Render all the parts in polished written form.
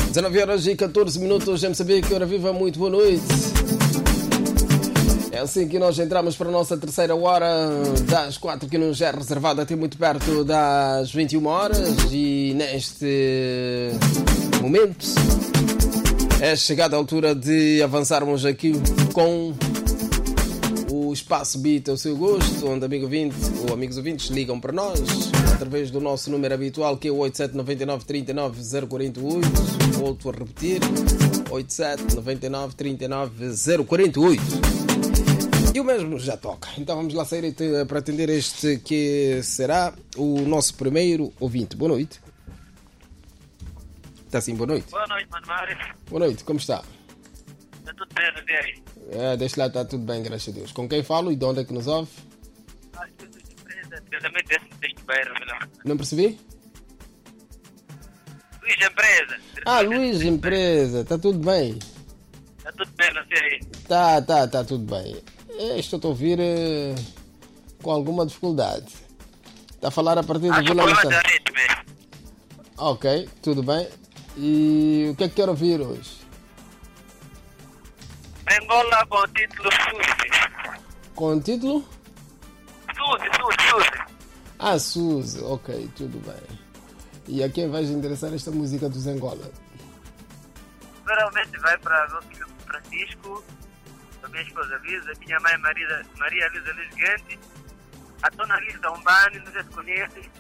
19 horas e 14 minutos, já me sabia que hora viva, muito boa noite. É assim que nós entramos para a nossa terceira hora das 4 que nos é reservada até muito perto das 21 horas e neste momento é chegada a altura de avançarmos aqui com o Espaço Beat ao seu gosto, onde amigo ouvinte ou amigos ouvintes ligam para nós através do nosso número habitual, que é o 8799 39 048. Volto a repetir, 8799 39 048. E o mesmo já toca. Então vamos lá sair para atender este que será o nosso primeiro ouvinte. Boa noite. Está sim, boa noite. Boa noite, Mano Mário. Boa noite, como está? Está tudo bem, não aí? Deste lado está tudo bem, graças a Deus. Com quem falo e de onde é que nos ouve? Também deste bairro, não percebi? Luís Empresa. Luís Empresa, está tudo bem? Está tudo bem, não sei aí? Está tudo bem. Estou a ouvir com alguma dificuldade. Está a falar a partir do Vila Maçã. Ok, tudo bem. E o que é que quer ouvir hoje? Angola com o título Suzy. Com o título? Suzy. Suzy, ok, tudo bem. E a quem vais endereçar esta música dos Angola? Geralmente vai para o meu filho Francisco, a minha esposa Lisa, a minha mãe Maria Lisa Lisgante, a dona Lisa Umbani, não sei se conhece.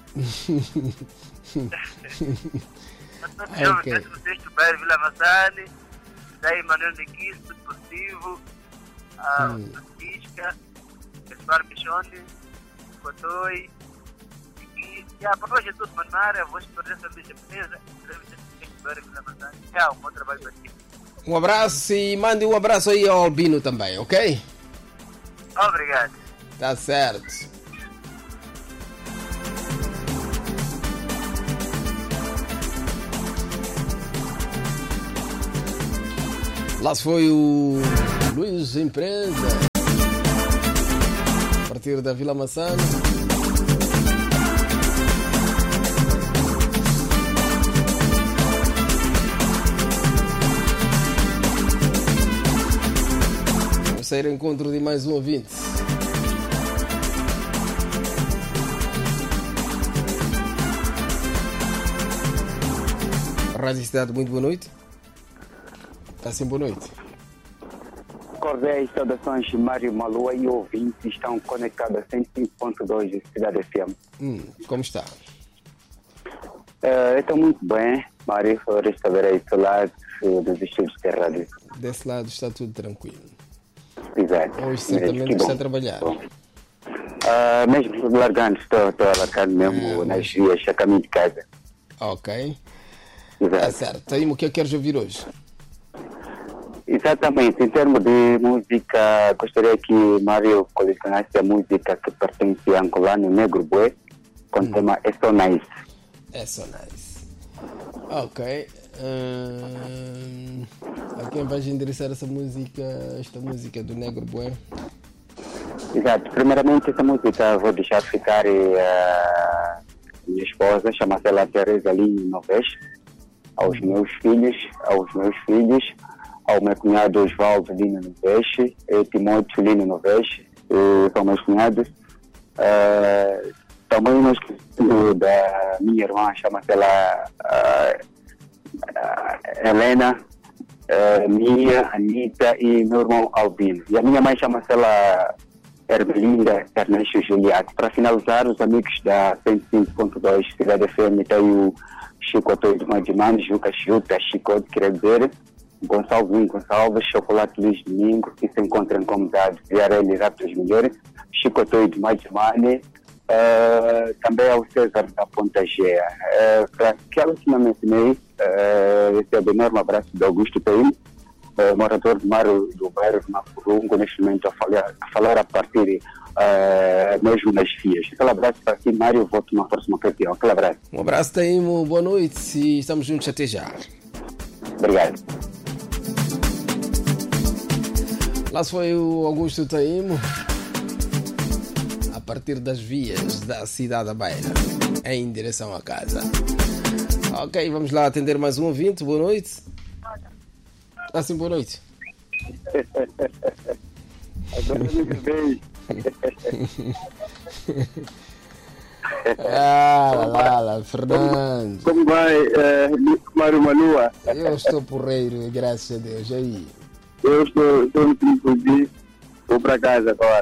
A todos os jovens do sexto bairro Vila Massane, daí Manuel de Cristo, Positivo, a Francisca, Gaspar Michone, Cotoi, e a para hoje é tudo, Manária, vou escolher essa lista presa, tchau, bom trabalho para ti. Um abraço e mande um abraço aí ao Albino também, ok? Obrigado. Tá certo. Lá foi o Luís Empresa, a partir da Vila Maçã. Vamos sair ao encontro de mais um ouvinte. Rádio Cidade, muito boa noite. Está sim, boa noite. Cordiais saudações, Mário Malua e ouvintes estão conectados a 105.2 de Cidade FM. Como está? Estou muito bem, Mário. Resta ver aí do lado dos estúdios de rádio. Desse lado está tudo tranquilo. Exato. Hoje certamente está a trabalhar. Mesmo largando, estou a largar mesmo nas vias a caminho de casa. Ok. Exato. Está certo. Aí, o que é que queres ouvir hoje? Exatamente, em termos de música, gostaria que Mário colecionasse a música que pertence a angolano Negro Bué, com o tema É So Nice. É So Nice. Ok. A quem vais endereçar esta música do Negro Bué? Exato, primeiramente essa música vou deixar ficar minha esposa, chama-se ela Teresa Lino Noves, aos meus filhos, ao meu cunhado Osvaldo Lino Noves, Timóteo Lino Noves, são meus cunhados. Também nós da minha irmã, chama-se ela Helena, Mia, Anitta e meu irmão Albino. E a minha mãe chama-se ela Hermelinda Ernesto Juliato. Para finalizar, os amigos da 105.2 Cidade FM, tem o Chico Atoio do Madimani, Juca Chuta, Chicote, quer dizer, Gonçalves, Chocolate Luís Domingo, que se encontra em comunidade Viarelli Raptos Melhores, Chico Atoio do Madimani, também ao César da Ponta Gea. Para aquelas que não mencionei, recebo um enorme abraço do Augusto Peim, morador do bairro de Mafurungo, neste momento a falar a partir mesmo nas vias. Aquele abraço para ti, Mário, volto uma próxima ocasião. Aquele abraço. Um abraço, Taimo, boa noite e estamos juntos até já. Obrigado. Lá foi o Augusto Taimo, a partir das vias da cidade da Beira, em direção à casa. Ok, vamos lá atender mais um ouvinte. Boa noite. Sim, boa noite. Agora me vejo. Lá, Fernando. Como vai, Mário Malua? Eu estou porreiro, graças a Deus. E aí? Eu estou no tempo de vou para casa agora.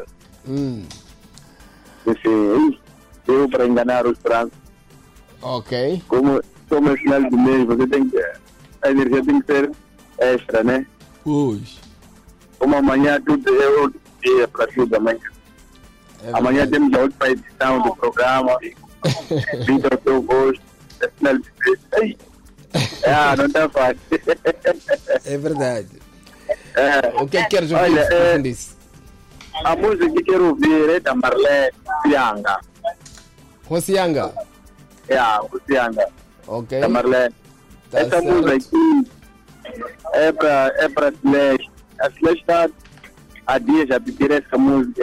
Assim, eu para enganar os brancos. Ok. Como é final do mês, você tem que, a energia tem que ser extra, né? Ui. Como amanhã tudo é outro dia para tudo amanhã. Amanhã temos a outra edição do programa. Vitor, o seu gosto. É final do mês. Não está fácil. É verdade. O que é que queres ouvir? Olha, a música que quero ouvir é da Marlene Sianga. Rosianga. Sianga. Ok. Da Marlene. Tá Essa certo. música aqui é para Celeste. A Celeste está há dias a pedir essa música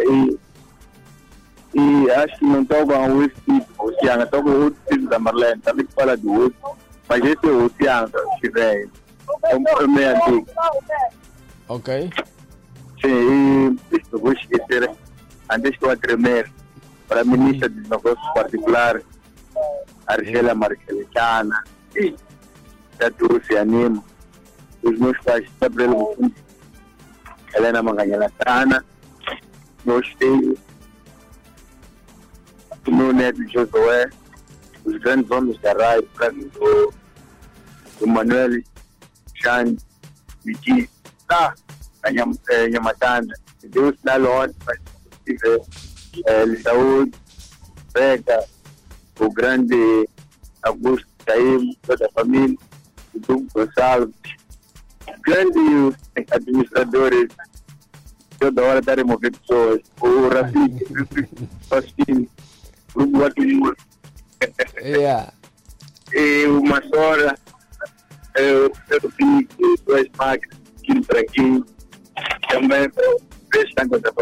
e acho que não tocam o tipo, Sianga, tocam o outro tipo da Marlene. Também que fala do outro, mas esse é o Sianga que vem. É meio antigo. Ok. Sim, e eu vou esquecer, antes estou a tremer, para a ministra dos Negócios Particulares, Argela Marquelicana, e já trouxe animo, os meus pais, Gabriel Helena Manganhalatana, meus filhos, o meu neto Josué, os grandes homens da rádio, o Manuel, Jean, Vicky, Nhamatanda, Deus dá ordem para tiver saúde, Beca, o grande Augusto Caim, toda a família, o Duque Gonçalves, grandes administradores, toda hora está a remover pessoas, o Rafik, Faustino, o Grupo Guatimur, e o Massora, o Pique, o Esmac, aqui, também, estão com a